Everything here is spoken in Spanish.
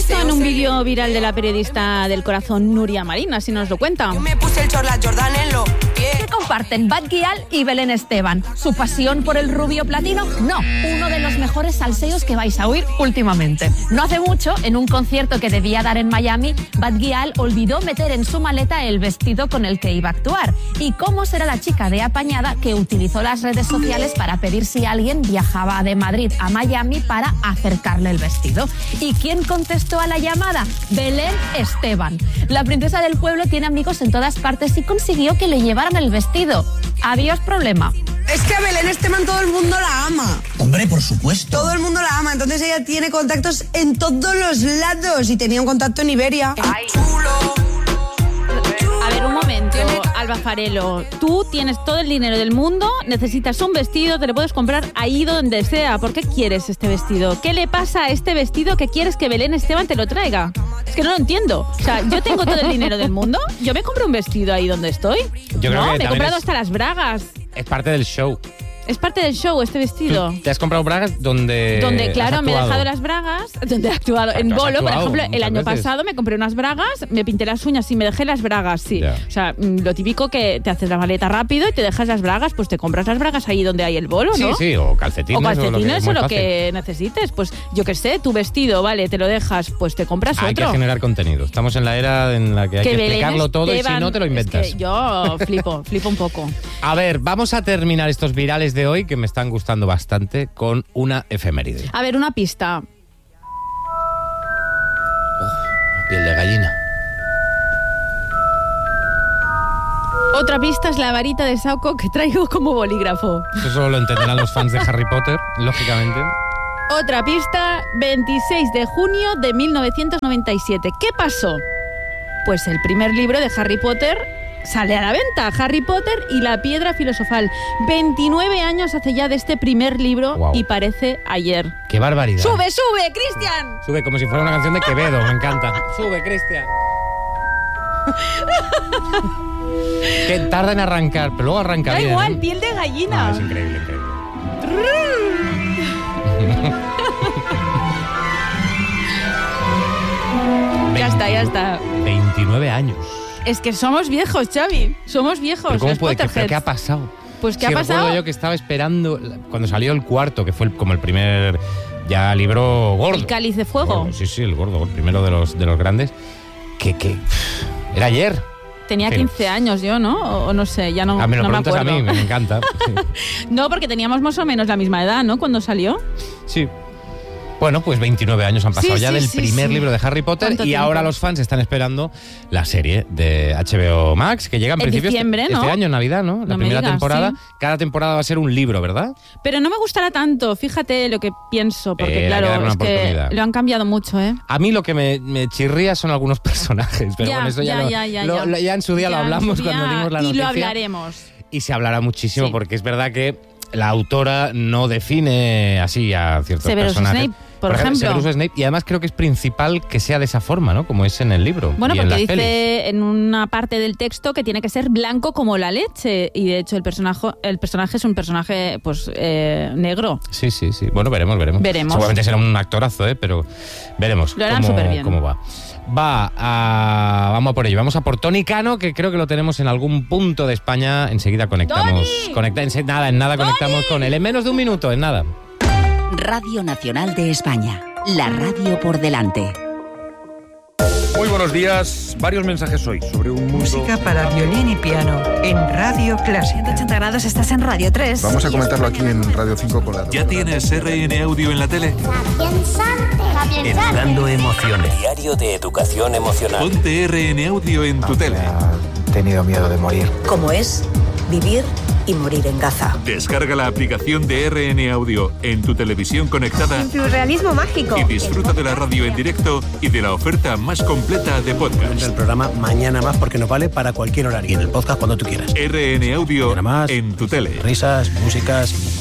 visto en un vídeo viral de la periodista del corazón Nuria Marín, así nos lo cuenta. Yo me puse el chorla Jordan en los pies. ¿Qué comparten Bad Gyal y Belén Esteban? ¿Su pasión por el rubio platino? No, uno de los mejores salseos que vais a oír últimamente. No hace mucho, en un concierto que debía dar en Miami, Bad Gyal olvidó meter en su maleta el vestido con el que iba a actuar. ¿Y cómo será la chica de apañada que utilizó las redes sociales para pedir si alguien viajaba de Madrid a Miami para acercarle el vestido? ¿Y quién contestó a la llamada? Belén Esteban. La princesa del pueblo tiene amigos en todas partes y consiguió que le llevaran el vestido. Adiós problema. Es que a Belén Esteban todo el mundo la ama. Hombre, por supuesto. Todo el mundo la ama, entonces ella tiene contactos en todos los lados y tenía un contacto en Iberia. Ay. A ver, un momento, Alba Farelo. Tú tienes todo el dinero del mundo, necesitas un vestido, te lo puedes comprar ahí donde sea. ¿Por qué quieres este vestido? ¿Qué le pasa a este vestido que quieres que Belén Esteban te lo traiga? Es que no lo entiendo. O sea, yo tengo todo el dinero del mundo, yo me compro un vestido ahí donde estoy. Yo creo que me he comprado hasta las bragas. Es parte del show. Es parte del show este vestido. ¿Te has comprado bragas donde claro, me he dejado las bragas, donde he actuado. En bolo, por ejemplo, el año pasado me compré unas bragas, me pinté las uñas y me dejé las bragas, sí. Ya. O sea, lo típico que te haces la maleta rápido y te dejas las bragas, pues te compras las bragas ahí donde hay el bolo, ¿no? Sí, o calcetines. O calcetines o lo que necesites. Pues yo qué sé, tu vestido, vale, te lo dejas, pues te compras hay otro. Hay que generar contenido. Estamos en la era en la que hay que explicarlo todo y si no te lo inventas. Es que yo flipo un poco. A ver, vamos a terminar estos virales de hoy que me están gustando bastante con una efeméride. A ver, una pista. Piel de gallina. Otra pista es la varita de Sauco que traigo como bolígrafo. Eso solo lo entenderán los fans de Harry Potter, lógicamente. Otra pista, 26 de junio de 1997. ¿Qué pasó? Pues el primer libro de Harry Potter sale a la venta, Harry Potter y la piedra filosofal. 29 años hace ya de este primer libro. Wow. Y parece ayer. ¡Qué barbaridad! ¡Sube, Cristian! Sube, como si fuera una canción de Quevedo, me encanta. ¡Sube, Cristian! Que tarda en arrancar, pero luego arranca bien. Da igual, piel de gallina. Es increíble. Ya está. 29 años. Es que somos viejos, Xavi. Somos viejos. ¿Pero cómo puede? ¿Pero qué ha pasado? Pues ¿qué ha pasado? Recuerdo yo que estaba esperando cuando salió el cuarto, que fue como el primer ya libro gordo. El Cáliz de Fuego. Gordo, sí, el gordo, el primero de los grandes. Que era ayer. Tenía 15 años yo, ¿no? O no sé, ya no me acuerdo. Me lo preguntas a mí, me encanta. Sí. No, porque teníamos más o menos la misma edad, ¿no? Cuando salió. Sí. Bueno, pues 29 años han pasado ya del primer libro de Harry Potter y ahora los fans están esperando la serie de HBO Max, que llega en principio diciembre, este año, Navidad, ¿no? La primera temporada. Sí. Cada temporada va a ser un libro, ¿verdad? Pero no me gustará tanto, fíjate lo que pienso, porque claro, es que lo han cambiado mucho, ¿eh? A mí lo que me chirría son algunos personajes, pero bueno, eso ya en su día lo hablamos cuando dimos la noticia. Y lo hablaremos. Y se hablará muchísimo, porque es verdad que la autora no define así a ciertos personajes. Snape, por ejemplo. Severus Snape, y además creo que es principal que sea de esa forma, ¿no? Como es en el libro. Bueno, y porque en dice pelis. en una parte del texto que tiene que ser blanco como la leche. Y de hecho el personaje es un personaje pues negro. Sí. Bueno, veremos. Seguramente será un actorazo, pero veremos lo harán súper bien. Cómo va. Vamos a por ello. Vamos a por Tony Cano, que creo que lo tenemos en algún punto de España. Enseguida conectamos. En nada conectamos con él. En menos de un minuto, en nada. Radio Nacional de España. La radio por delante. Muy buenos días. Varios mensajes hoy sobre un mundo... Música para violín y piano en Radio Clásica. 180 grados, estás en Radio 3. Vamos a comentarlo aquí en Radio 5 con la... ¿Ya tienes RN Audio en la tele? Educando emociones. Diario de educación emocional. Ponte RN Audio en tu tele. He tenido miedo de morir. ¿Cómo es vivir y morir en Gaza? Descarga la aplicación de RN Audio en tu televisión conectada. En Surrealismo Mágico. Y disfruta de la radio en directo y de la oferta más completa de podcast. El programa Mañana Más, porque nos vale para cualquier horario. Y en el podcast cuando tú quieras. RN Audio en tu tele. Risas, músicas...